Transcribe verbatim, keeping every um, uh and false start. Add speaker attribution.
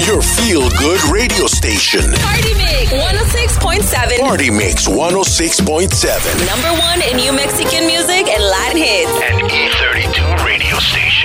Speaker 1: your feel-good radio station.
Speaker 2: Party Mix one oh six point seven.
Speaker 1: Party Mix one oh six point seven.
Speaker 2: Number one in New Mexico